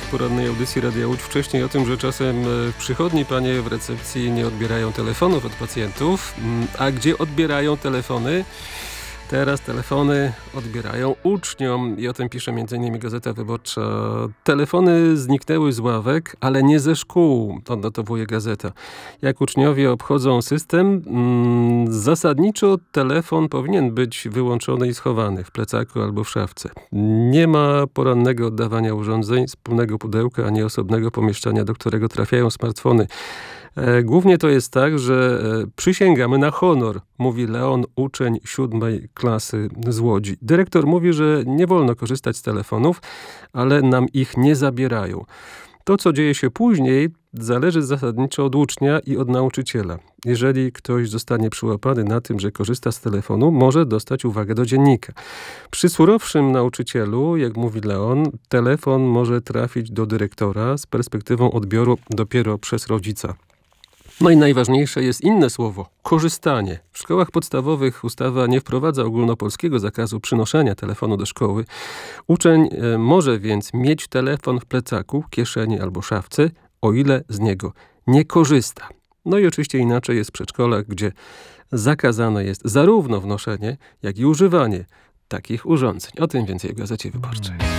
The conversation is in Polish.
porannej audycji Radia Łódź wcześniej o tym, że czasem w przychodni panie w recepcji nie odbierają telefonów od pacjentów. A gdzie odbierają telefony? Teraz telefony odbierają uczniom i o tym pisze m.in. Gazeta Wyborcza. Telefony zniknęły z ławek, ale nie ze szkół, odnotowuje gazeta. Jak uczniowie obchodzą system, zasadniczo telefon powinien być wyłączony i schowany w plecaku albo w szafce. Nie ma porannego oddawania urządzeń, wspólnego pudełka, ani osobnego pomieszczania, do którego trafiają smartfony. Głównie to jest tak, że przysięgamy na honor, mówi Leon, uczeń 7. klasy z Łodzi. Dyrektor mówi, że nie wolno korzystać z telefonów, ale nam ich nie zabierają. To, co dzieje się później, zależy zasadniczo od ucznia i od nauczyciela. Jeżeli ktoś zostanie przyłapany na tym, że korzysta z telefonu, może dostać uwagę do dziennika. Przy surowszym nauczycielu, jak mówi Leon, telefon może trafić do dyrektora z perspektywą odbioru dopiero przez rodzica. No i najważniejsze jest inne słowo – korzystanie. W szkołach podstawowych ustawa nie wprowadza ogólnopolskiego zakazu przynoszenia telefonu do szkoły. Uczeń może więc mieć telefon w plecaku, kieszeni albo szafce, o ile z niego nie korzysta. No i oczywiście inaczej jest w przedszkolach, gdzie zakazane jest zarówno wnoszenie, jak i używanie takich urządzeń. O tym więcej w Gazecie Wyborczej.